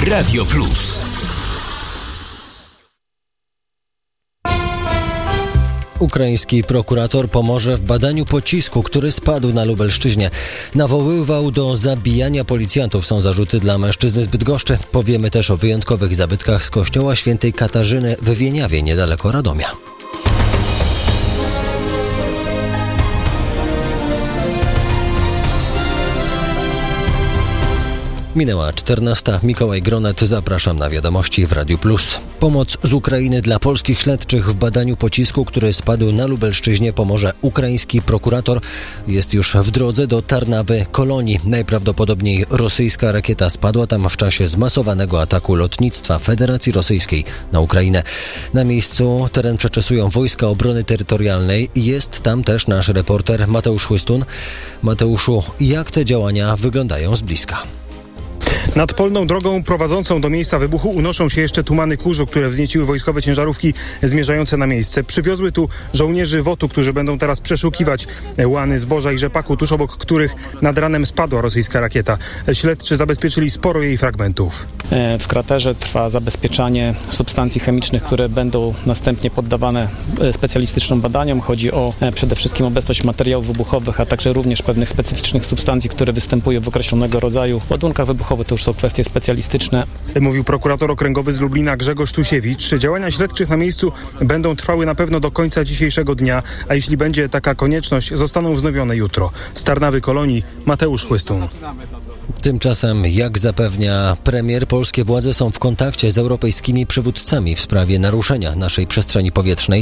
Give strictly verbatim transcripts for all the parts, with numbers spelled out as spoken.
Radio Plus. Ukraiński prokurator pomoże w badaniu pocisku, który spadł na Lubelszczyźnie. Nawoływał do zabijania policjantów. Są zarzuty dla mężczyzny z Bydgoszczy. Powiemy też o wyjątkowych zabytkach z kościoła świętej Katarzyny w Wieniawie, niedaleko Radomia. Minęła czternasta. Mikołaj Gronet, zapraszam na wiadomości w Radiu Plus. Pomoc z Ukrainy dla polskich śledczych w badaniu pocisku, który spadł na Lubelszczyźnie, pomoże ukraiński prokurator. Jest już w drodze do Tarnawy, Kolonii. Najprawdopodobniej rosyjska rakieta spadła tam w czasie zmasowanego ataku lotnictwa Federacji Rosyjskiej na Ukrainę. Na miejscu teren przeczesują wojska obrony terytorialnej. Jest tam też nasz reporter Mateusz Chłystun. Mateuszu, jak te działania wyglądają z bliska? Nad polną drogą prowadzącą do miejsca wybuchu unoszą się jeszcze tumany kurzu, które wznieciły wojskowe ciężarówki zmierzające na miejsce. Przywiozły tu żołnierzy wotu, którzy będą teraz przeszukiwać łany zboża i rzepaku, tuż obok których nad ranem spadła rosyjska rakieta. Śledczy zabezpieczyli sporo jej fragmentów. W kraterze trwa zabezpieczanie substancji chemicznych, które będą następnie poddawane specjalistycznym badaniom. Chodzi o przede wszystkim obecność materiałów wybuchowych, a także również pewnych specyficznych substancji, które występują w określonego rodzaju ładunkach wybuchowych. To już są kwestie specjalistyczne. Mówił prokurator okręgowy z Lublina Grzegorz Tusiewicz. Działania śledczych na miejscu będą trwały na pewno do końca dzisiejszego dnia, a jeśli będzie taka konieczność, zostaną wznowione jutro. Z Tarnawy Kolonii Mateusz Chłystun. Tymczasem, jak zapewnia premier, polskie władze są w kontakcie z europejskimi przywódcami w sprawie naruszenia naszej przestrzeni powietrznej.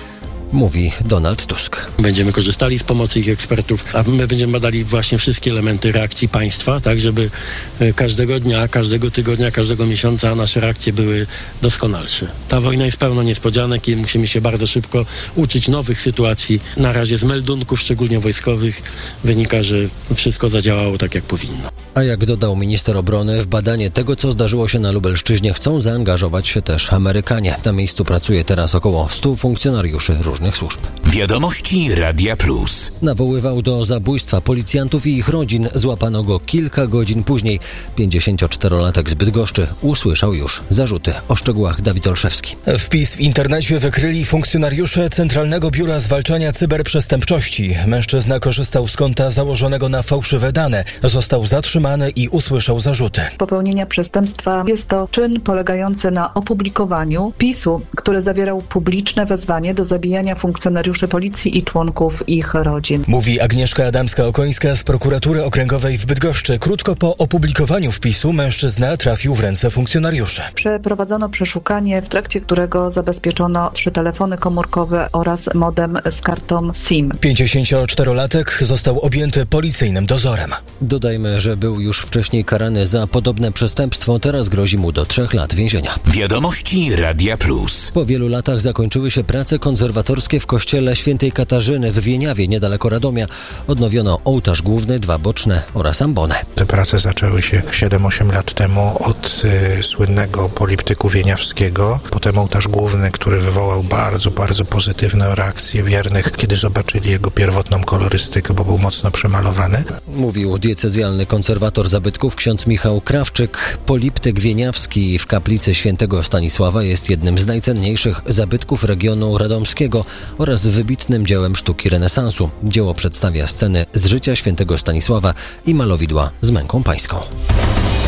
Mówi Donald Tusk. Będziemy korzystali z pomocy ich ekspertów, a my będziemy badali właśnie wszystkie elementy reakcji państwa, tak żeby każdego dnia, każdego tygodnia, każdego miesiąca nasze reakcje były doskonalsze. Ta wojna jest pełna niespodzianek i musimy się bardzo szybko uczyć nowych sytuacji. Na razie z meldunków, szczególnie wojskowych, wynika, że wszystko zadziałało tak, jak powinno. A jak dodał minister obrony, w badanie tego, co zdarzyło się na Lubelszczyźnie, chcą zaangażować się też Amerykanie. Na miejscu pracuje teraz około stu funkcjonariuszy różnych służb. Wiadomości Radia Plus. Nawoływał do zabójstwa policjantów i ich rodzin. Złapano go kilka godzin później. pięćdziesięcioczterolatek z Bydgoszczy usłyszał już zarzuty. O szczegółach Dawid Olszewski. Wpis w internecie wykryli funkcjonariusze Centralnego Biura Zwalczania Cyberprzestępczości. Mężczyzna korzystał z konta założonego na fałszywe dane. Został zatrzymany i usłyszał zarzuty. Popełnienia przestępstwa jest to czyn polegający na opublikowaniu wpisu, który zawierał publiczne wezwanie do zabijania funkcjonariuszy policji i członków ich rodzin. Mówi Agnieszka Adamska-Okońska z Prokuratury Okręgowej w Bydgoszczy. Krótko po opublikowaniu wpisu mężczyzna trafił w ręce funkcjonariuszy. Przeprowadzono przeszukanie, w trakcie którego zabezpieczono trzy telefony komórkowe oraz modem z kartą SIM. pięćdziesięcioczterolatek został objęty policyjnym dozorem. Dodajmy, że był już wcześniej karany za podobne przestępstwo. Teraz grozi mu do trzech lat więzienia. Wiadomości Radia Plus. Po wielu latach zakończyły się prace konserwatorskie w kościele świętej Katarzyny w Wieniawie, niedaleko Radomia. Odnowiono ołtarz główny, dwa boczne oraz ambonę. Te prace zaczęły się siedem osiem lat temu od y, słynnego poliptyku wieniawskiego. Potem ołtarz główny, który wywołał bardzo, bardzo pozytywne reakcje wiernych, kiedy zobaczyli jego pierwotną kolorystykę, bo był mocno przemalowany. Mówił diecezjalny konserwator zabytków ksiądz Michał Krawczyk. Poliptyk wieniawski w kaplicy świętego Stanisława jest jednym z najcenniejszych zabytków regionu radomskiego oraz wybitnym dziełem sztuki renesansu. Dzieło przedstawia sceny z życia świętego Stanisława i malowidła z męką pańską.